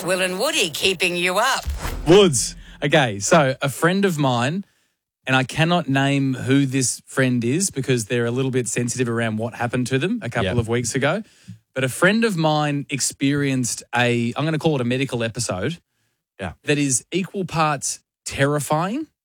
Will and Woody keeping you up. Woods. Okay, so a friend of mine, and I cannot name who this friend is because they're a little bit sensitive around what happened to them a couple of weeks ago. But a friend of mine experienced I'm going to call it a medical episode that is equal parts terrifying